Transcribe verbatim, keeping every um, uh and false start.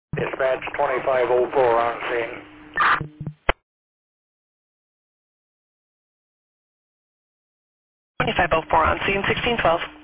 Dispatch twenty-five oh four on scene. twenty-five oh four on scene, sixteen twelve.